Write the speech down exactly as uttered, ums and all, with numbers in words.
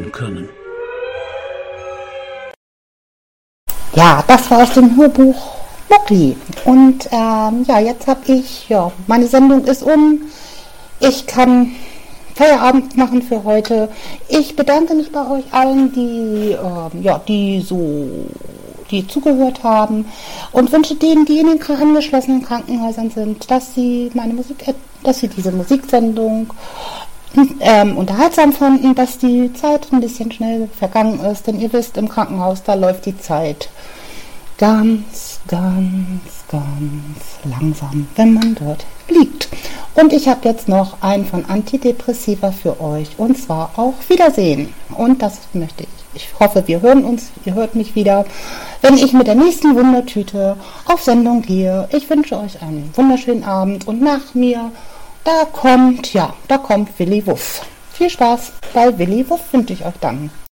hören können. Ja, das war aus dem Hörbuch Mowgli. Und ähm, ja, jetzt habe ich, ja, meine Sendung ist um. Ich kann Feierabend machen für heute. Ich bedanke mich bei euch allen, die, ähm, ja, die so, die zugehört haben, und wünsche denen, die in den angeschlossenen Krankenhäusern sind, dass sie meine Musik, dass sie diese Musiksendung ähm, unterhaltsam fanden, dass die Zeit ein bisschen schnell vergangen ist, denn ihr wisst, im Krankenhaus, da läuft die Zeit ganz, ganz, ganz langsam, wenn man dort liegt. Und ich habe jetzt noch einen von Antidepressiva für euch, und zwar Auf Wiedersehen. Und das möchte ich. Ich hoffe, wir hören uns, ihr hört mich wieder, wenn ich mit der nächsten Wundertüte auf Sendung gehe. Ich wünsche euch einen wunderschönen Abend, und nach mir, da kommt, ja, da kommt Willi Wuff. Viel Spaß bei Willi Wuff wünsche ich euch dann.